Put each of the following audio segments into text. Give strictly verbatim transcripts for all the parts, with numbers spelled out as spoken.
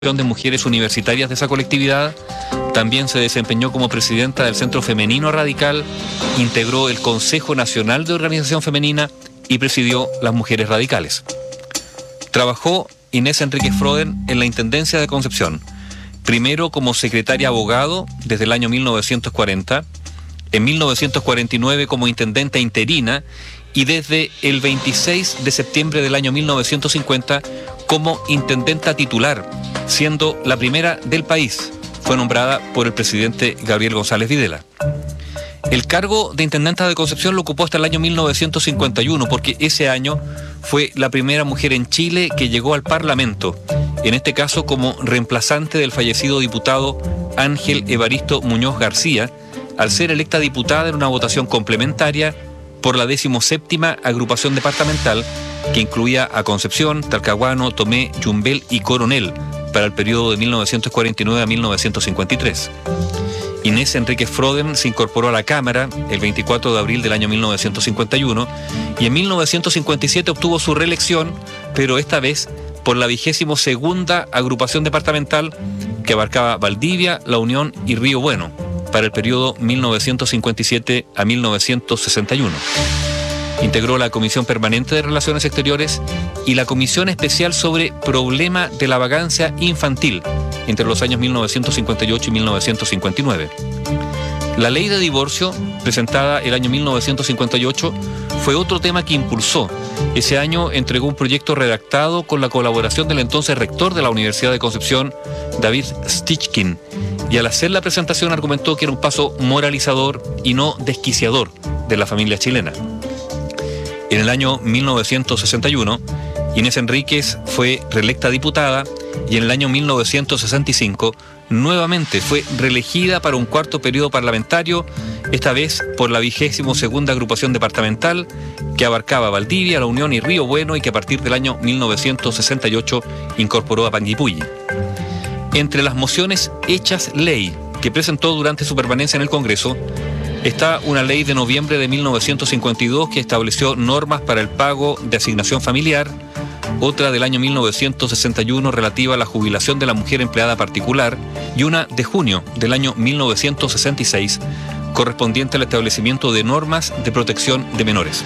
de Mujeres Universitarias de esa colectividad. También se desempeñó como presidenta del Centro Femenino Radical, integró el Consejo Nacional de Organización Femenina y presidió las Mujeres Radicales. Trabajó Inés Enríquez Froden en la Intendencia de Concepción, primero como secretaria abogado desde el año mil novecientos cuarenta, en mil novecientos cuarenta y nueve como intendenta interina y desde el veintiséis de septiembre del año mil novecientos cincuenta como intendenta titular, siendo la primera del país. Fue nombrada por el presidente Gabriel González Videla. El cargo de intendenta de Concepción lo ocupó hasta el año mil novecientos cincuenta y uno, porque ese año fue la primera mujer en Chile que llegó al Parlamento, en este caso como reemplazante del fallecido diputado Ángel Evaristo Muñoz García, al ser electa diputada en una votación complementaria por la decimoséptima agrupación departamental que incluía a Concepción, Talcahuano, Tomé, Yumbel y Coronel para el periodo de mil novecientos cuarenta y nueve a mil novecientos cincuenta y tres. Inés Enríquez Froden se incorporó a la Cámara el veinticuatro de abril del año mil novecientos cincuenta y uno y en mil novecientos cincuenta y siete obtuvo su reelección, pero esta vez por la vigésimo segunda agrupación departamental que abarcaba Valdivia, La Unión y Río Bueno para el periodo mil novecientos cincuenta y siete a mil novecientos sesenta y uno. Integró la Comisión Permanente de Relaciones Exteriores y la Comisión Especial sobre Problema de la Vagancia Infantil entre los años mil novecientos cincuenta y ocho y mil novecientos cincuenta y nueve. La ley de divorcio, presentada el año mil novecientos cincuenta y ocho, fue otro tema que impulsó. Ese año entregó un proyecto redactado con la colaboración del entonces rector de la Universidad de Concepción, David Stichkin, y al hacer la presentación argumentó que era un paso moralizador y no desquiciador de la familia chilena. En el año mil novecientos sesenta y uno, Inés Enríquez fue reelecta diputada y en el año mil novecientos sesenta y cinco nuevamente fue reelegida para un cuarto periodo parlamentario, esta vez por la vigésimo segunda agrupación departamental que abarcaba Valdivia, La Unión y Río Bueno y que a partir del año mil novecientos sesenta y ocho incorporó a Panguipulli. Entre las mociones hechas ley que presentó durante su permanencia en el Congreso está una ley de noviembre de mil novecientos cincuenta y dos que estableció normas para el pago de asignación familiar, otra del año mil novecientos sesenta y uno relativa a la jubilación de la mujer empleada particular y una de junio del año mil novecientos sesenta y seis correspondiente al establecimiento de normas de protección de menores.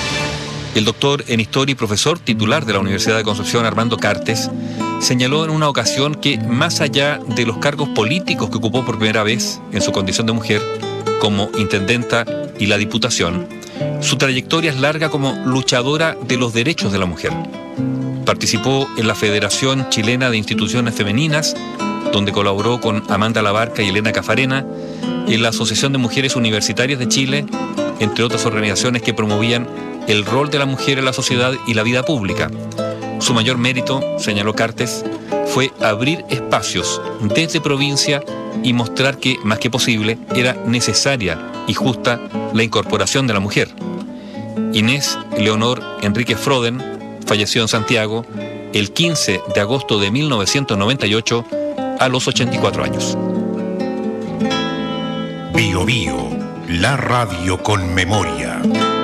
El doctor en Historia y profesor titular de la Universidad de Concepción, Armando Cartes, señaló en una ocasión que más allá de los cargos políticos que ocupó por primera vez en su condición de mujer, como intendenta y la diputación, su trayectoria es larga como luchadora de los derechos de la mujer. Participó en la Federación Chilena de Instituciones Femeninas, donde colaboró con Amanda Labarca y Elena Cafarena, en la Asociación de Mujeres Universitarias de Chile, entre otras organizaciones que promovían el rol de la mujer en la sociedad y la vida pública. Su mayor mérito, señaló Cartes, fue abrir espacios desde provincia y mostrar que, más que posible, era necesaria y justa la incorporación de la mujer. Inés Leonor Enríquez Froden falleció en Santiago el quince de agosto de mil novecientos noventa y ocho a los ochenta y cuatro años. Bio Bio, la radio con memoria.